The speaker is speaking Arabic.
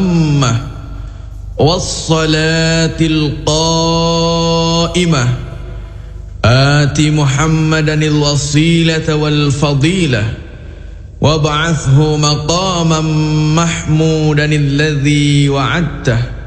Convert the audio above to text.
التامة والصلاة القائمة آت محمدا الوسيلة والفضيلة وابعثه مقاما محمودا الذي وعدته